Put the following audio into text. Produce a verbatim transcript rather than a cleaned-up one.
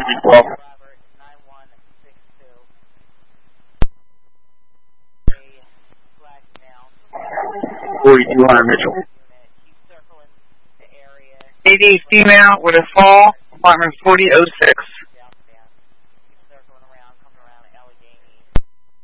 be twelve. forty-two hundred Mitchell. Lady female with a fall, apartment forty oh six.